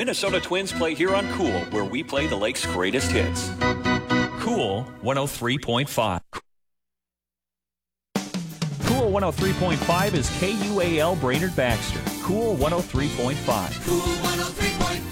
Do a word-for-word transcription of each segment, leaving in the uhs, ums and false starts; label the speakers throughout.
Speaker 1: Minnesota Twins play here on Cool, where we play the lake's greatest hits. Cool one oh three point five. Cool one oh three point five is K U A L Brainerd Baxter. Cool one oh three point five.
Speaker 2: Cool one oh three point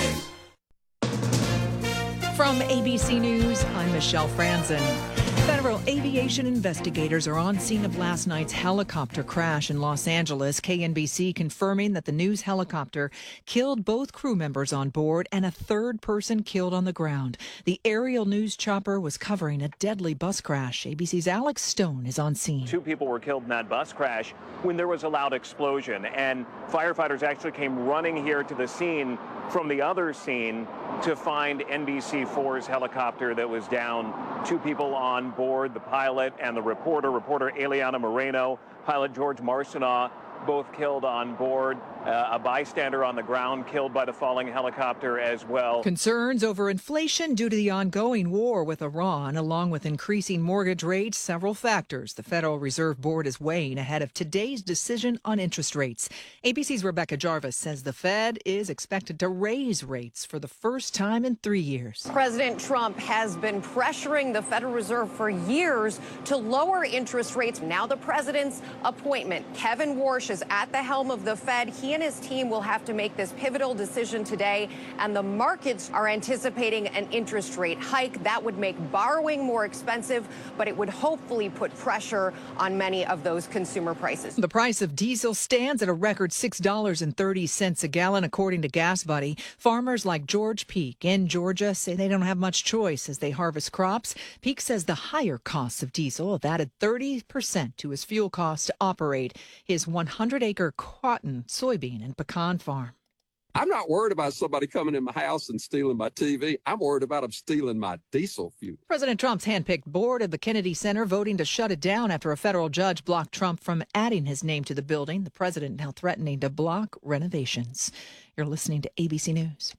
Speaker 2: five.
Speaker 3: From A B C News, I'm Michelle Franzen. Federal aviation investigators are on scene of last night's helicopter crash in Los Angeles. K N B C confirming that the news helicopter killed both crew members on board and a third person killed on the ground. The aerial news chopper was covering a deadly bus crash. A B C's Alex Stone is on scene.
Speaker 4: Two people were killed in that bus crash when there was a loud explosion, and firefighters actually came running here to the scene from the other scene to find N B C four's helicopter that was down. Two people on board, the pilot and the reporter, reporter Eliana Moreno, pilot George Marcineau, both killed on board. Uh, a bystander on the ground killed by the falling helicopter as well.
Speaker 3: Concerns over inflation due to the ongoing war with Iran, along with increasing mortgage rates, several factors the Federal Reserve Board is weighing ahead of today's decision on interest rates. A B C's Rebecca Jarvis says the Fed is expected to raise rates for the first time in three years.
Speaker 5: President Trump has been pressuring the Federal Reserve for years to lower interest rates. Now the president's appointment, Kevin Warsh, is at the helm of the Fed. He and his team will have to make this pivotal decision today, and the markets are anticipating an interest rate hike. That would make borrowing more expensive, but it would hopefully put pressure on many of those consumer prices.
Speaker 3: The price of diesel stands at a record six dollars and thirty cents a gallon, according to Gas Buddy. Farmers like George Peak in Georgia say they don't have much choice as they harvest crops. Peak says the higher costs of diesel have added thirty percent to his fuel costs to operate his one hundred acre cotton, soybean, and pecan farm.
Speaker 6: I'm not worried about somebody coming in my house and stealing my T V. I'm worried about them stealing my diesel fuel.
Speaker 3: President Trump's handpicked board of the Kennedy Center voting to shut it down after a federal judge blocked Trump from adding his name to the building. The president now threatening to block renovations. You're listening to A B C News.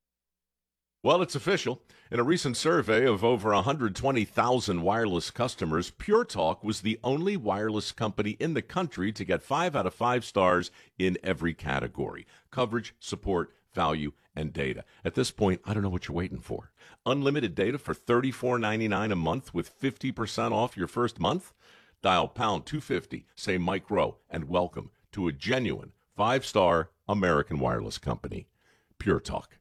Speaker 7: Well, it's official. In a recent survey of over one hundred twenty thousand wireless customers, Pure Talk was the only wireless company in the country to get five out of five stars in every category: coverage, support, value, and data. At this point, I don't know what you're waiting for. Unlimited data for thirty-four ninety-nine a month with fifty percent off your first month? Dial pound two fifty, say Mike Rowe, and welcome to a genuine five-star American wireless company. Pure Talk.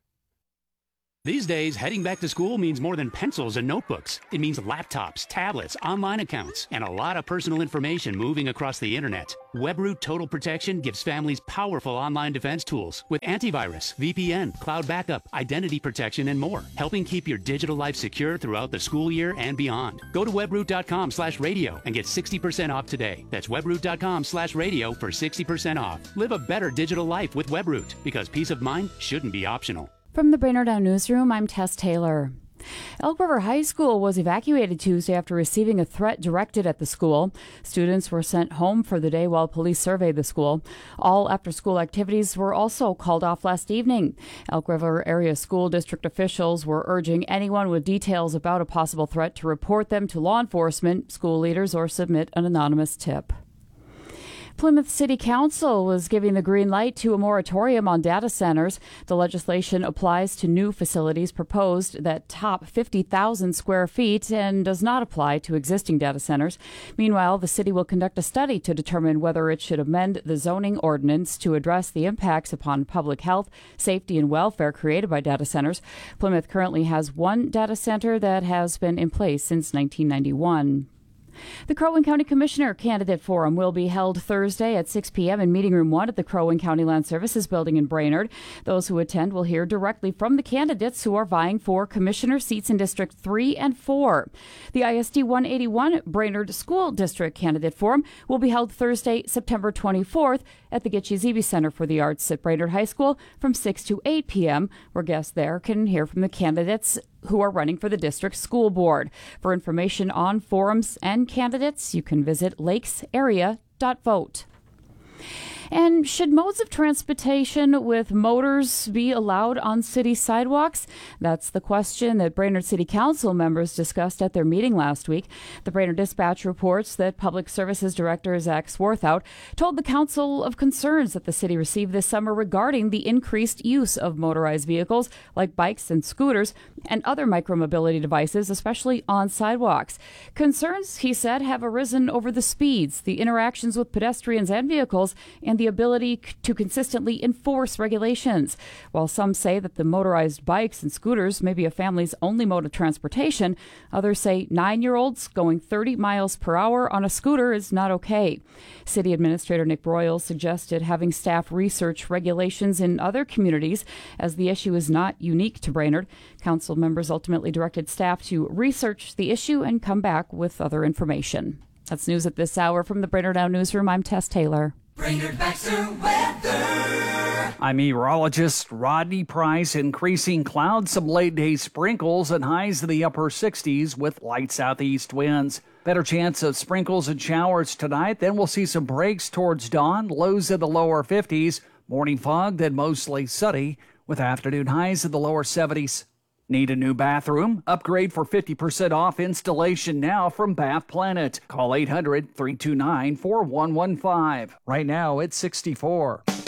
Speaker 8: These days, heading back to school means more than pencils and notebooks. It means laptops, tablets, online accounts, and a lot of personal information moving across the internet. WebRoot Total Protection gives families powerful online defense tools with antivirus, V P N, cloud backup, identity protection, and more, helping keep your digital life secure throughout the school year and beyond. Go to webroot.com slash radio and get sixty percent off today. That's webroot.com slash radio for sixty percent off. Live a better digital life with WebRoot, because peace of mind shouldn't be optional.
Speaker 9: From the Brainerd Now Newsroom, I'm Tess Taylor. Elk River High School was evacuated Tuesday after receiving a threat directed at the school. Students were sent home for the day while police surveyed the school. All after-school activities were also called off last evening. Elk River Area School District officials were urging anyone with details about a possible threat to report them to law enforcement, school leaders, or submit an anonymous tip. Plymouth City Council was giving the green light to a moratorium on data centers. The legislation applies to new facilities proposed that top fifty thousand square feet and does not apply to existing data centers. Meanwhile, the city will conduct a study to determine whether it should amend the zoning ordinance to address the impacts upon public health, safety, and welfare created by data centers. Plymouth currently has one data center that has been in place since nineteen ninety-one. The Crow Wing County Commissioner Candidate Forum will be held Thursday at six p.m. in Meeting Room one at the Crow Wing County Land Services Building in Brainerd. Those who attend will hear directly from the candidates who are vying for commissioner seats in District three and four. The I S D one eighty-one Brainerd School District Candidate Forum will be held Thursday, September twenty-fourth at the Gitche Zebe Center for the Arts at Brainerd High School from six to eight p.m., where guests there can hear from the candidates who are running for the district school board. For information on forums and candidates, you can visit lakes area dot vote. And should modes of transportation with motors be allowed on city sidewalks? That's the question that Brainerd City Council members discussed at their meeting last week. The Brainerd Dispatch reports that Public Services Director Zach Swarthout told the council of concerns that the city received this summer regarding the increased use of motorized vehicles like bikes and scooters and other micromobility devices, especially on sidewalks. Concerns, he said, have arisen over the speeds, the interactions with pedestrians and vehicles, and the ability to consistently enforce regulations. While some say that the motorized bikes and scooters may be a family's only mode of transportation, others say nine-year-olds going thirty miles per hour on a scooter is not okay. City Administrator Nick Broyles suggested having staff research regulations in other communities, as the issue is not unique to Brainerd. Council members ultimately directed staff to research the issue and come back with other information. That's news at this hour from the Brainerd Now Newsroom. I'm Tess Taylor.
Speaker 2: Brainerd Baxter weather.
Speaker 10: I'm meteorologist Rodney Price. Increasing clouds, some late day sprinkles, and highs in the upper sixties with light southeast winds. Better chance of sprinkles and showers tonight. Then we'll see some breaks towards dawn. Lows in the lower fifties. Morning fog, then mostly sunny with afternoon highs in the lower seventies. Need a new bathroom? Upgrade for fifty percent off installation now from Bath Planet. Call eight hundred, three two nine, four one one five. Right now it's sixty-four.